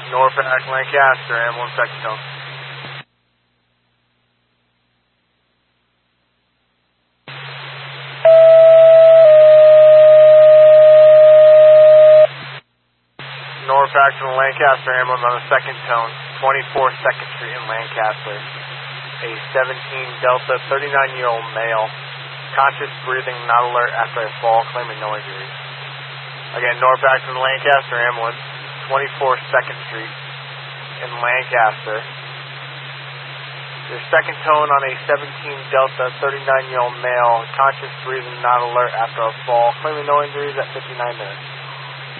Norfolk, Lancaster, ambulance second tone. Norfolk from Lancaster, ambulance on the second tone, 24 2nd Street in Lancaster. A 17 Delta, 39-year-old male, conscious, breathing, not alert after a fall, claiming no injuries. Again, Norfolk from Lancaster, ambulance, 24 2nd Street in Lancaster. Your second tone on a 17 Delta, 39-year-old male, conscious, breathing, not alert after a fall, claiming no injuries at 59 minutes.